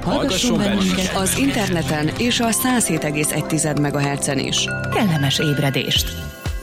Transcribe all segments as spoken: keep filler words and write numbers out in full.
Hallgasson bennünket az interneten és a száz hét egész egy megahertzen is. Kellemes ébredést!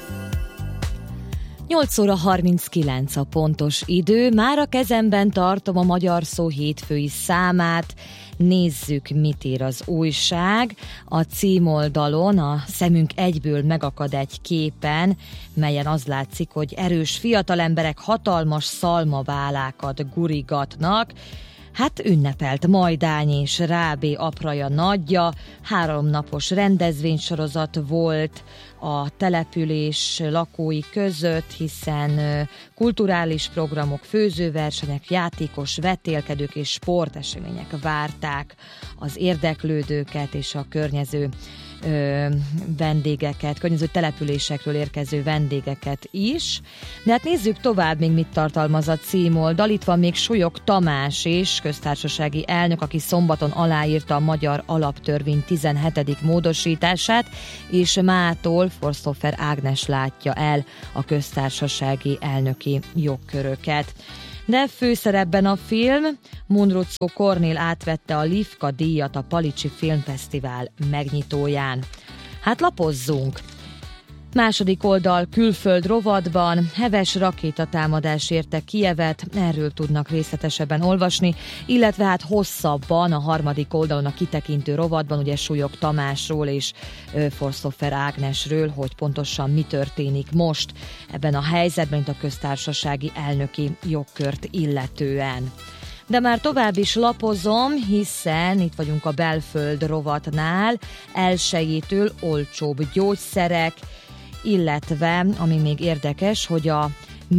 nyolc óra harminckilenc a pontos idő, már a kezemben tartom a Magyar Szó hétfői számát, nézzük, mit ír az újság. A címoldalon a szemünk egyből megakad egy képen, melyen az látszik, hogy erős fiatalemberek hatalmas szalmaválákat gurigatnak. Hát ünnepelt Majdány és Rábé apraja nagyja, háromnapos rendezvénysorozat volt a település lakói között, hiszen kulturális programok, főzőversenyek, játékos vetélkedők és sportesemények várták az érdeklődőket és a környező Ö, vendégeket, környező településekről érkező vendégeket is. De hát nézzük tovább, még mit tartalmaz a címoldal. Itt van még Súlyog Tamás is, köztársasági elnök, aki szombaton aláírta a magyar alaptörvény tizenhetedik módosítását, és mától Forsthofer Ágnes látja el a köztársasági elnöki jogköröket. De főszerepben a film, Munruczó Kornél átvette a Lifka díjat a Palicsi Filmfesztivál megnyitóján. Hát lapozzunk! Második oldal külföld rovatban heves rakétatámadás érte Kijevet, erről tudnak részletesebben olvasni, illetve hát hosszabban a harmadik oldalon a kitekintő rovatban, ugye Súlyog Tamásról és Forsthofer Ágnesről, hogy pontosan mi történik most ebben a helyzetben, mint a köztársasági elnöki jogkört illetően. De már tovább is lapozom, hiszen itt vagyunk a Belföld rovatnál, elsejétől olcsóbb gyógyszerek, illetve, ami még érdekes, hogy a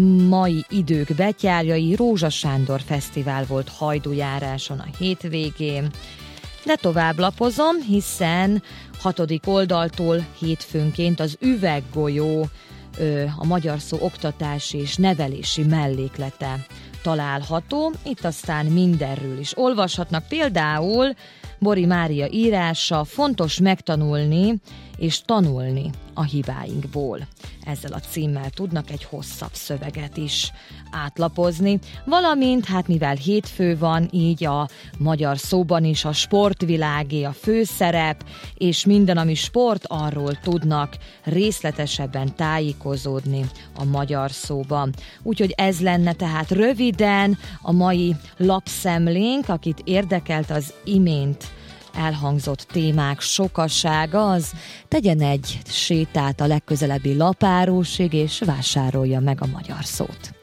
mai idők betyárjai Rózsa Sándor Fesztivál volt Hajdújáráson a hétvégén. De tovább lapozom, hiszen hatodik oldaltól hétfőnként az Üveggolyó, a Magyar Szó oktatási és nevelési melléklete található. Itt aztán mindenről is olvashatnak, például Bori Mária írása, fontos megtanulni és tanulni a hibáinkból. Ezzel a címmel tudnak egy hosszabb szöveget is átlapozni, valamint, hát mivel hétfő van, így a Magyar Szóban is a sportvilágé a főszerep, és minden, ami sport, arról tudnak részletesebben tájékozódni a Magyar Szóban. Úgyhogy ez lenne tehát röviden a mai lapszemlénk, akit érdekelt az imént elhangzott témák sokasága, az tegyen egy sétát a legközelebbi lapárósig, és vásárolja meg a Magyar Szót.